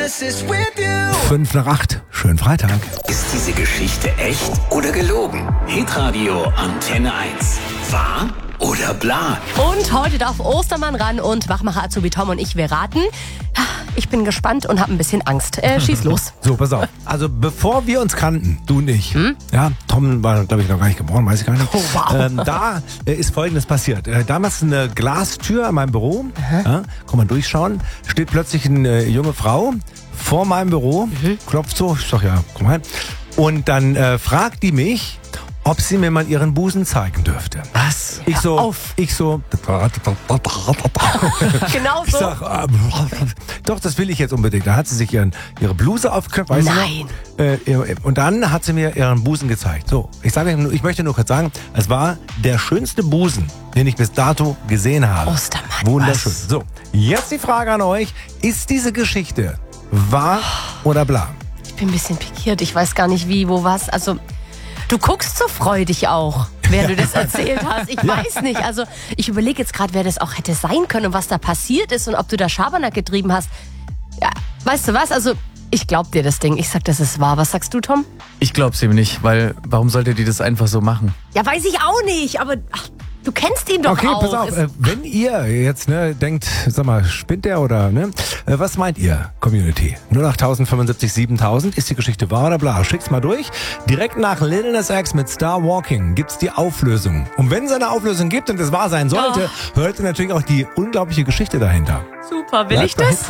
5 nach 8. Schönen Freitag. Ist diese Geschichte echt oder gelogen? Hitradio Antenne 1. Wahr oder bla? Und heute darf Ostermann ran und Wachmacher Azubi Tom und ich, wir raten. Ich bin gespannt und habe ein bisschen Angst. Schieß los. So, pass auf. Also bevor wir uns kannten, du und ich, ja, Tom war, glaube ich, noch gar nicht geboren, weiß ich gar nicht. Oh, wow. Da ist Folgendes passiert. Damals eine Glastür in meinem Büro, ja, kann man durchschauen, steht plötzlich eine junge Frau vor meinem Büro, klopft so, ich sag ja, komm rein. Und dann fragt die mich, ob sie mir mal ihren Busen zeigen dürfte. Was? Ich so. Genau Ich so. sag, doch, das will ich jetzt unbedingt. Da hat sie sich ihre Bluse aufgeknöpft, weißt du noch? Und dann hat sie mir ihren Busen gezeigt. So, ich möchte nur kurz sagen, es war der schönste Busen, den ich bis dato gesehen habe. Ostermann. Wunderschön. So, jetzt die Frage an euch. Ist diese Geschichte wahr oder bla? Ich bin ein bisschen pikiert. Ich weiß gar nicht wie, wo, was. Also, du guckst so freudig auch, während du das erzählt hast. Ich weiß nicht. Also, ich überlege jetzt gerade, wer das auch hätte sein können und was da passiert ist und ob du da Schabernack getrieben hast. Ja, weißt du was? Also, ich glaub dir das Ding. Ich sag, das ist wahr. Was sagst du, Tom? Ich glaub's ihm nicht, weil warum sollte die das einfach so machen? Ja, weiß ich auch nicht, aber du kennst ihn doch Okay, auch. pass auf, wenn ihr jetzt denkt, sag mal, spinnt der oder was meint ihr, Community? 08000 75 7000, ist die Geschichte wahr oder bla? Schickt's mal durch. Direkt nach Lil Nas X mit Star Walking gibt's die Auflösung. Und wenn es eine Auflösung gibt und es wahr sein sollte, hört ihr natürlich auch die unglaubliche Geschichte dahinter. Super, will ich das?